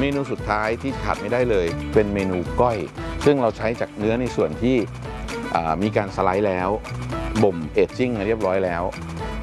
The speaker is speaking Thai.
มนูสุดท้ายที่ขาดไม่ได้เลยเป็นเมนูก้อยซึ่งเราใช้จากเนื้อในส่วนที่มีการสไลด์แล้วบ่มเอจจิ้งมาเรียบร้อยแล้ว